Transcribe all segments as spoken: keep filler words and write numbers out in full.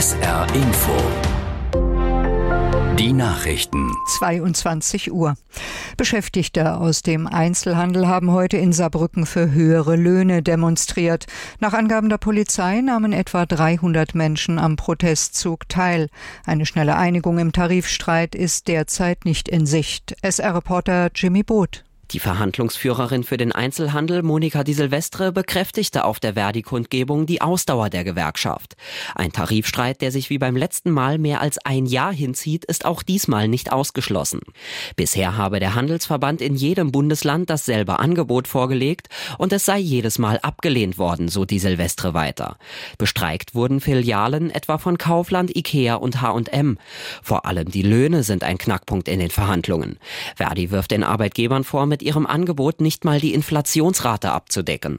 S R Info. Die Nachrichten. zweiundzwanzig Uhr. Beschäftigte aus dem Einzelhandel haben heute in Saarbrücken für höhere Löhne demonstriert. Nach Angaben der Polizei nahmen etwa dreihundert Menschen am Protestzug teil. Eine schnelle Einigung im Tarifstreit ist derzeit nicht in Sicht. S R-Reporter Jimmy Boot. Die Verhandlungsführerin für den Einzelhandel, Monika Di Silvestre, bekräftigte auf der Verdi-Kundgebung die Ausdauer der Gewerkschaft. Ein Tarifstreit, der sich wie beim letzten Mal mehr als ein Jahr hinzieht, ist auch diesmal nicht ausgeschlossen. Bisher habe der Handelsverband in jedem Bundesland dasselbe Angebot vorgelegt und es sei jedes Mal abgelehnt worden, so Di Silvestre weiter. Bestreikt wurden Filialen etwa von Kaufland, Ikea und H und M. Vor allem die Löhne sind ein Knackpunkt in den Verhandlungen. Verdi wirft den Arbeitgebern vor, mit ihrem Angebot nicht mal die Inflationsrate abzudecken.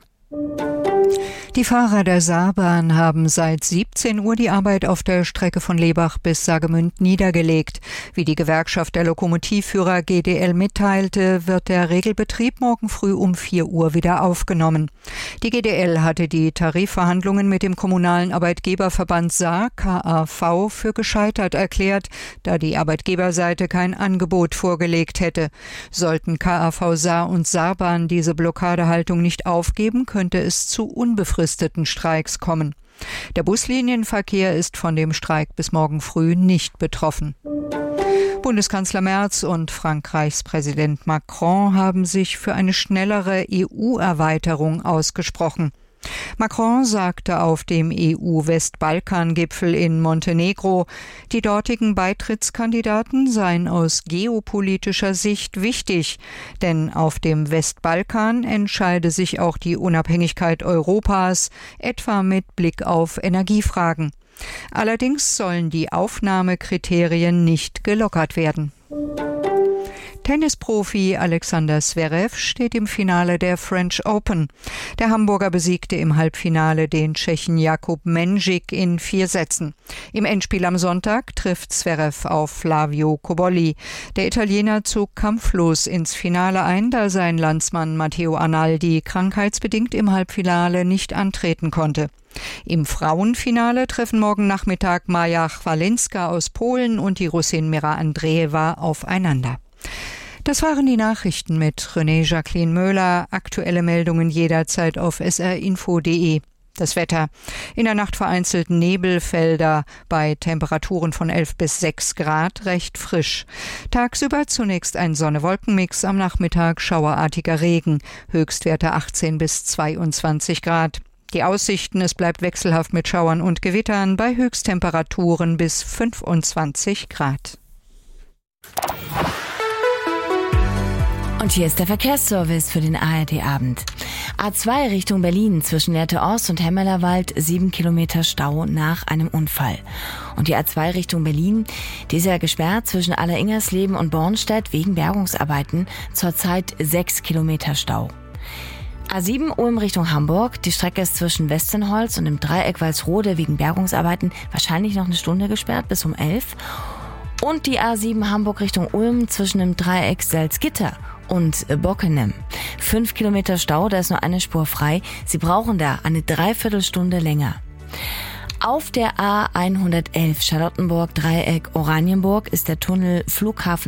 Die Fahrer der Saarbahn haben seit siebzehn Uhr die Arbeit auf der Strecke von Lebach bis Saargemünd niedergelegt. Wie die Gewerkschaft der Lokomotivführer G D L mitteilte, wird der Regelbetrieb morgen früh um vier Uhr wieder aufgenommen. Die G D L hatte die Tarifverhandlungen mit dem kommunalen Arbeitgeberverband Saar, K A V, für gescheitert erklärt, da die Arbeitgeberseite kein Angebot vorgelegt hätte. Sollten K A V Saar und Saarbahn diese Blockadehaltung nicht aufgeben, könnte es zu unbefristeten Streiks kommen. Der Buslinienverkehr ist von dem Streik bis morgen früh nicht betroffen. Bundeskanzler Merz und Frankreichs Präsident Macron haben sich für eine schnellere E U-Erweiterung ausgesprochen. Macron sagte auf dem E U-Westbalkan-Gipfel in Montenegro, die dortigen Beitrittskandidaten seien aus geopolitischer Sicht wichtig, denn auf dem Westbalkan entscheide sich auch die Unabhängigkeit Europas, etwa mit Blick auf Energiefragen. Allerdings sollen die Aufnahmekriterien nicht gelockert werden. Tennisprofi Alexander Zverev steht im Finale der French Open. Der Hamburger besiegte im Halbfinale den Tschechen Jakub Mendžík in vier Sätzen. Im Endspiel am Sonntag trifft Zverev auf Flavio Cobolli. Der Italiener zog kampflos ins Finale ein, da sein Landsmann Matteo Arnaldi krankheitsbedingt im Halbfinale nicht antreten konnte. Im Frauenfinale treffen morgen Nachmittag Maja Chwalinska aus Polen und die Russin Mira Andreeva aufeinander. Das waren die Nachrichten mit René Jacqueline Möhler. Aktuelle Meldungen jederzeit auf s r info punkt d e. Das Wetter. In der Nacht vereinzelt Nebelfelder bei Temperaturen von elf bis sechs Grad, recht frisch. Tagsüber zunächst ein Sonne-Wolken-Mix, am Nachmittag schauerartiger Regen, Höchstwerte achtzehn bis zweiundzwanzig Grad. Die Aussichten, es bleibt wechselhaft mit Schauern und Gewittern bei Höchsttemperaturen bis fünfundzwanzig Grad. Und hier ist der Verkehrsservice für den A R D-Abend. A zwei Richtung Berlin zwischen Lehrte-Ost und Hemmelerwald, sieben Kilometer Stau nach einem Unfall. Und die A zwei Richtung Berlin, die ist ja gesperrt zwischen Alleringersleben und Bornstedt wegen Bergungsarbeiten, zurzeit sechs Kilometer Stau. A sieben Ulm Richtung Hamburg, die Strecke ist zwischen Westenholz und dem Dreieck Walsrode wegen Bergungsarbeiten wahrscheinlich noch eine Stunde gesperrt, bis um elf. Und die A sieben Hamburg Richtung Ulm zwischen dem Dreieck Salzgitter und Bockenem. Fünf Kilometer Stau, da ist nur eine Spur frei. Sie brauchen da eine Dreiviertelstunde länger. Auf der A hundertelf Charlottenburg Dreieck Oranienburg ist der Tunnel Flughafen